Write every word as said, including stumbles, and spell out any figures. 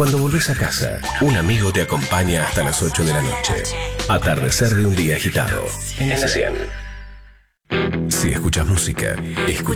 Cuando volvés a casa, un amigo te acompaña hasta las ocho de la noche. Atardecer de un día agitado. En la cien. Si escuchas música, escucha